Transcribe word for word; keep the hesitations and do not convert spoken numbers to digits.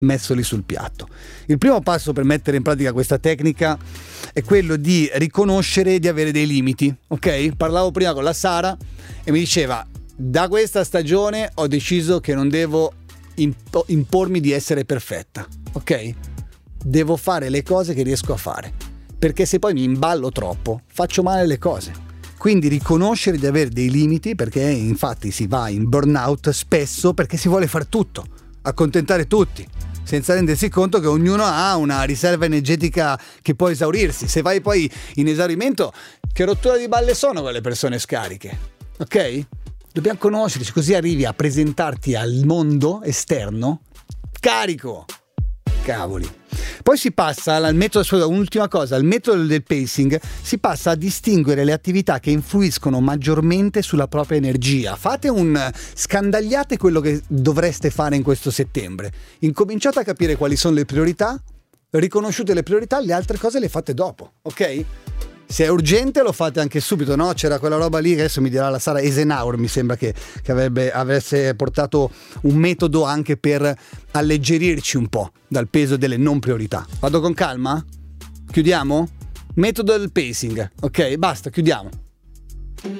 messo lì sul piatto. Il primo passo per mettere in pratica questa tecnica è quello di riconoscere di avere dei limiti, ok? Parlavo prima con la Sara e mi diceva: da questa stagione ho deciso che non devo imp- impormi di essere perfetta, ok? Devo fare le cose che riesco a fare, perché se poi mi imballo troppo faccio male le cose. Quindi riconoscere di avere dei limiti, perché infatti si va in burnout spesso perché si vuole fare tutto, accontentare tutti, senza rendersi conto che ognuno ha una riserva energetica che può esaurirsi. Se vai poi in esaurimento, che rottura di balle sono quelle persone scariche, ok? Dobbiamo conoscerci, così arrivi a presentarti al mondo esterno carico. Cavoli. Poi si passa al metodo, scusa, un'ultima cosa, al metodo del pacing si passa a distinguere le attività che influiscono maggiormente sulla propria energia. Fate un scandagliate quello che dovreste fare in questo settembre. Incominciate a capire quali sono le priorità, riconosciute le priorità, le altre cose le fate dopo, ok? Se è urgente lo fate anche subito, no? C'era quella roba lì che adesso mi dirà la Sara, Eisenhower mi sembra che, che avrebbe, avesse portato un metodo anche per alleggerirci un po' dal peso delle non priorità. Vado con calma? Chiudiamo? Metodo del pacing, ok? Basta, chiudiamo.